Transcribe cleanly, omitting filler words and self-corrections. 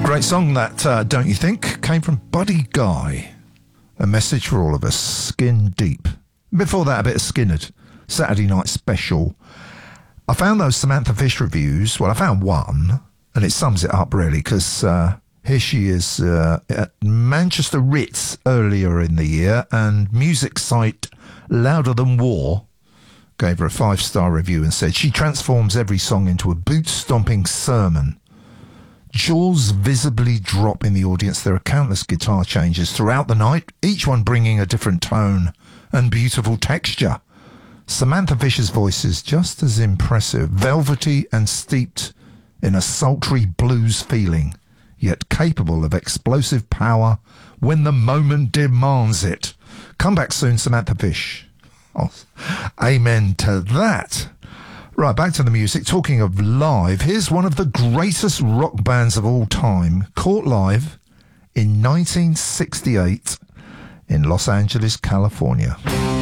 Great song that, don't you think, came from Buddy Guy. A message for all of us, Skin Deep. Before that, a bit of Skinnerd, Saturday Night Special. I found those Samantha Fish reviews. Well, I found one, and it sums it up really, because here she is at Manchester Ritz earlier in the year, and music site Louder Than War gave her a 5-star review and said she transforms every song into a boot-stomping sermon. Jaws visibly drop in the audience. There are countless guitar changes throughout the night, each one bringing a different tone and beautiful texture. Samantha Fisher's voice is just as impressive, velvety and steeped in a sultry blues feeling, yet capable of explosive power when the moment demands it. Come back soon, Samantha Fish. Oh, amen to that. Right, back to the music. Talking of live, here's one of the greatest rock bands of all time, caught live in 1968 in Los Angeles, California.